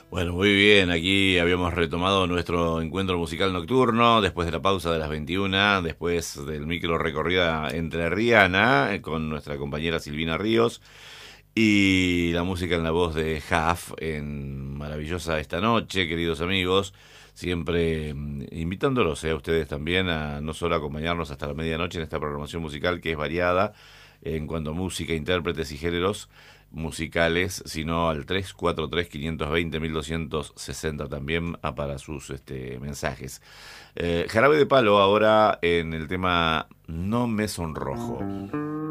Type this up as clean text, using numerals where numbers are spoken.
Bueno, muy bien, aquí habíamos retomado nuestro encuentro musical nocturno después de la pausa de las 21, después del micro recorrida entrerriana con nuestra compañera Silvina Ríos y la música en la voz de Jaf en Maravillosa esta noche, queridos amigos, siempre invitándolos a ustedes también a no solo acompañarnos hasta la medianoche en esta programación musical que es variada en cuanto a música, intérpretes y géneros musicales, sino al 343-520-1260 también para sus mensajes. Jarabe de Palo ahora en el tema No me sonrojo.